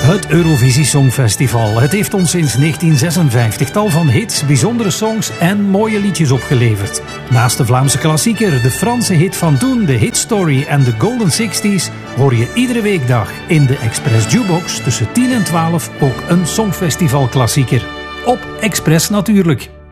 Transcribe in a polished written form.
Het Eurovisie Songfestival. Het heeft ons sinds 1956 tal van hits, bijzondere songs en mooie liedjes opgeleverd. Naast de Vlaamse klassieker, de Franse hit van toen, de Hit Story en de Golden Sixties hoor je iedere weekdag in de Express Jukebox tussen 10 en 12 ook een Songfestival klassieker. Op Express natuurlijk.